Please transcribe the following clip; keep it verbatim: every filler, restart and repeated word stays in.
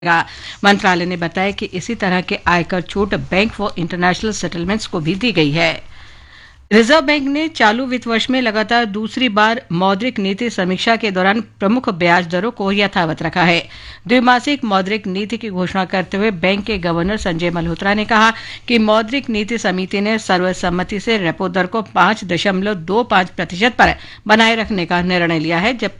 मंत्रालय ने बताया कि इसी तरह के आयकर छूट बैंक फॉर इंटरनेशनल सेटलमेंट्स को भी दी गई है। रिजर्व बैंक ने चालू वित्त वर्ष में लगातार दूसरी बार मौद्रिक नीति समीक्षा के दौरान प्रमुख ब्याज दरों को यथावत रखा है। द्विमासिक मौद्रिक नीति की घोषणा करते हुए बैंक के गवर्नर संजय मल्होत्रा ने कहा कि मौद्रिक नीति समिति ने सर्वसम्मति से रेपो दर को पांच दशमलव दो पांच प्रतिशत पर बनाए रखने का निर्णय लिया है, जबकि